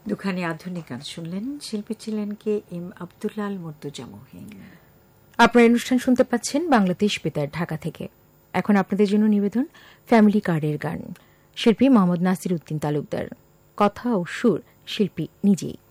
দুখানি আধুনিক গান শুনলেন। শিল্পী ছিলেন কে এম আব্দুল্লাল মুর্তজা মহিন। আপনার অনুষ্ঠান শুনতে পাচ্ছেন বাংলাদেশ বেতার ঢাকা থেকে। এখন আপনাদের জন্য নিবেদন ফ্যামিলি কার্ডের গান, শিল্পী মোহাম্মদ নাসির উদ্দিন তালুকদার, কথা ও সুর শিল্পী নিজেই।